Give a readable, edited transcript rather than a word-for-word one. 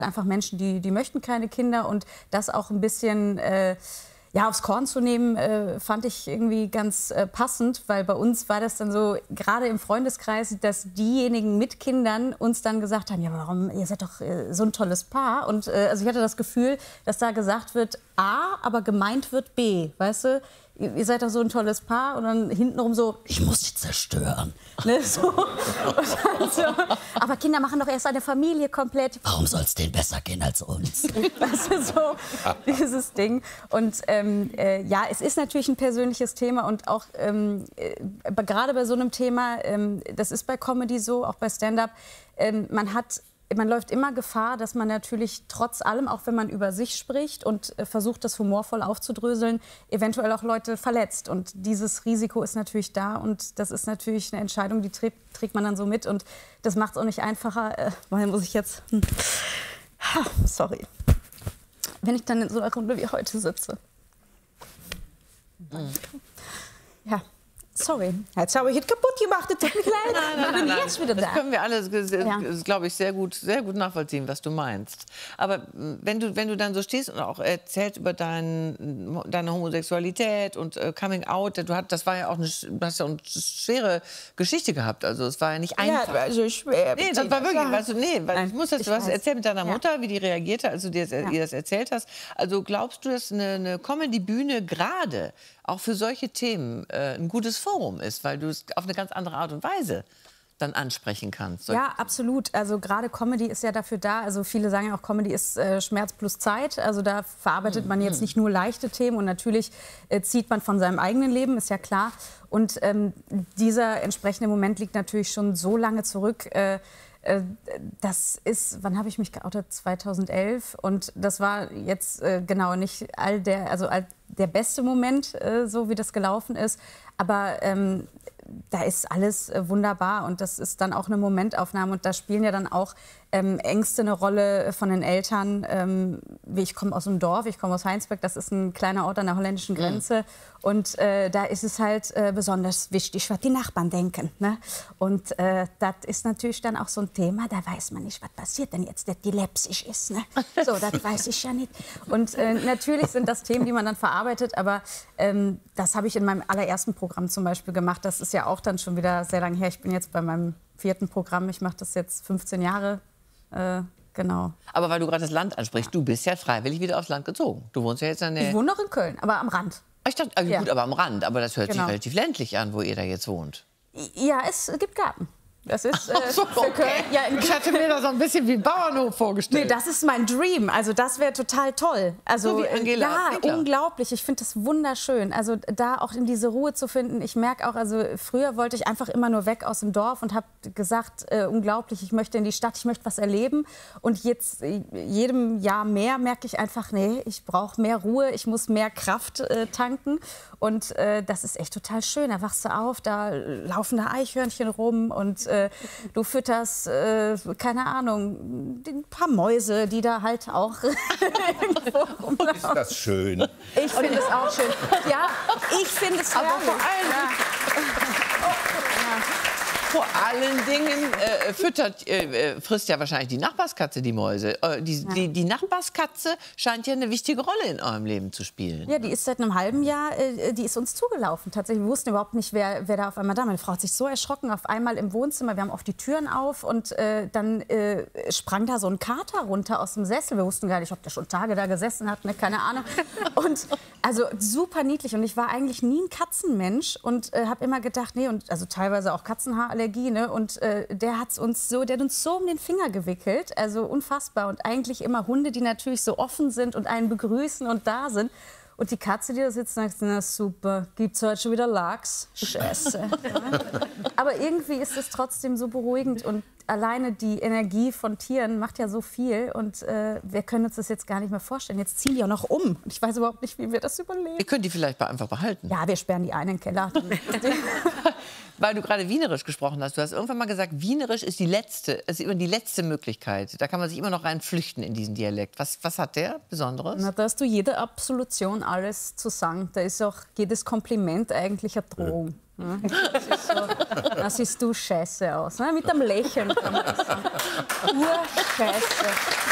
einfach Menschen, die möchten keine Kinder und das auch ein bisschen ja, aufs Korn zu nehmen, fand ich irgendwie ganz passend, weil bei uns war das dann so, gerade im Freundeskreis, dass diejenigen mit Kindern uns dann gesagt haben, ja, warum, ihr seid doch so ein tolles Paar. Und also ich hatte das Gefühl, dass da gesagt wird A, aber gemeint wird B, weißt du? Ihr seid doch so ein tolles Paar und dann hintenrum so, ich muss sie zerstören. Ne, so. Und dann so, aber Kinder machen doch erst eine Familie komplett. Warum soll es denen besser gehen als uns? Weißt du, so dieses Ding. Und ja, es ist natürlich ein persönliches Thema und auch gerade bei so einem Thema, das ist bei Comedy so, auch bei Stand-up, man läuft immer Gefahr, dass man natürlich trotz allem, auch wenn man über sich spricht und versucht, das humorvoll aufzudröseln, eventuell auch Leute verletzt. Und dieses Risiko ist natürlich da und das ist natürlich eine Entscheidung, die trägt man dann so mit. Und das macht es auch nicht einfacher. Weil muss ich jetzt... Sorry. Wenn ich dann in so einer Runde wie heute sitze. Ja. Sorry, jetzt habe ich es kaputt gemacht, es tut mich leid. Nein, jetzt wieder da. Das können wir alle, glaube ich, sehr gut nachvollziehen, was du meinst. Aber wenn du dann so stehst und auch erzählst über deine Homosexualität und Coming Out, das war ja auch du hast ja eine schwere Geschichte gehabt. Also es war ja nicht einfach. Ja, also schwer. Nee, das war wirklich, weißt du, du hast erzählt mit deiner Mutter, wie die reagierte, als du ihr das erzählt hast. Also glaubst du, dass eine Comedy-Bühne gerade auch für solche Themen ein gutes Forum ist, weil du es auf eine ganz andere Art und Weise dann ansprechen kannst? Ja, absolut. Also gerade Comedy ist ja dafür da. Also viele sagen ja auch, Comedy ist Schmerz plus Zeit. Also da verarbeitet man jetzt nicht nur leichte Themen und natürlich zieht man von seinem eigenen Leben, ist ja klar. Und dieser entsprechende Moment liegt natürlich schon so lange zurück. Das ist, wann habe ich mich geoutet? 2011. Und das war jetzt genau nicht der beste Moment, so wie das gelaufen ist. Aber da ist alles wunderbar und das ist dann auch eine Momentaufnahme und da spielen ja dann auch Ängste eine Rolle von den Eltern. Ich komme aus einem Dorf, ich komme aus Heinsberg, das ist ein kleiner Ort an der holländischen Grenze und da ist es halt besonders wichtig, was die Nachbarn denken. Ne? Und das ist natürlich dann auch so ein Thema, da weiß man nicht, was passiert denn jetzt, dass die läpsisch ist. Ne? So, das weiß ich ja nicht. Und natürlich sind das Themen, die man dann verarbeitet, aber das habe ich in meinem allerersten Programm zum Beispiel gemacht. Das ist ja auch dann schon wieder sehr lange her. Ich bin jetzt bei meinem 4. Programm, ich mache das jetzt 15 Jahre. Genau. Aber weil du gerade das Land ansprichst, du bist ja freiwillig wieder aufs Land gezogen. Du wohnst ja jetzt in der... Ich wohne noch in Köln, aber am Rand. Ich dachte, gut, aber am Rand. Aber das hört sich relativ ländlich an, wo ihr da jetzt wohnt. Ja, es gibt Garten. Das ist so, für Köln. Ja, ich hatte mir das so ein bisschen wie ein Bauernhof vorgestellt. Nee, das ist mein Dream. Also das wäre total toll. Also so wie Angela. Ja, unglaublich. Ich finde das wunderschön. Also da auch in diese Ruhe zu finden. Ich merke auch, also früher wollte ich einfach immer nur weg aus dem Dorf und habe gesagt, unglaublich, ich möchte in die Stadt, ich möchte was erleben. Und jetzt jedem Jahr mehr merke ich einfach, nee, ich brauche mehr Ruhe, ich muss mehr Kraft tanken. Und das ist echt total schön. Da wachst du auf, da laufen da Eichhörnchen rum und du fütterst, keine Ahnung, ein paar Mäuse, die da halt auch irgendwo rumlaufen. Ist das schön? Ich finde es auch schön. Ja, ich finde es herrlich. Vor allen Dingen frisst ja wahrscheinlich die Nachbarskatze die Mäuse. Die Nachbarskatze scheint ja eine wichtige Rolle in eurem Leben zu spielen. Ja, die ist seit einem halben Jahr, die ist uns zugelaufen. Tatsächlich, wir wussten überhaupt nicht, wer da auf einmal da war. Meine Frau hat sich so erschrocken, auf einmal im Wohnzimmer. Wir haben oft die Türen auf und dann sprang da so ein Kater runter aus dem Sessel. Wir wussten gar nicht, ob der schon Tage da gesessen hat, ne? Keine Ahnung. Und also super niedlich. Und ich war eigentlich nie ein Katzenmensch und habe immer gedacht, nee, und also teilweise auch Katzenhaarallergie. Ne? Und der hat uns so um den Finger gewickelt, also unfassbar. Und eigentlich immer Hunde, die natürlich so offen sind und einen begrüßen und da sind. Und die Katze, die da sitzt, sagt, na super, gibt's heute schon wieder Lachs? Scheiße. Ja. Aber irgendwie ist es trotzdem so beruhigend und alleine die Energie von Tieren macht ja so viel und wir können uns das jetzt gar nicht mehr vorstellen. Jetzt ziehen die auch noch um und ich weiß überhaupt nicht, wie wir das überleben. Ihr könnt die vielleicht einfach behalten. Ja, wir sperren die ein in den Keller. Weil du gerade Wienerisch gesprochen hast. Du hast irgendwann mal gesagt, Wienerisch ist immer die letzte Möglichkeit. Da kann man sich immer noch rein flüchten in diesen Dialekt. Was hat der Besonderes? Na, da hast du jede Absolution, alles zu sagen. Da ist auch jedes Kompliment eigentlich eine Drohung. Ja, das ist so, da siehst du scheiße aus. Ne? Mit einem Lächeln kann man das sagen. Urscheiße.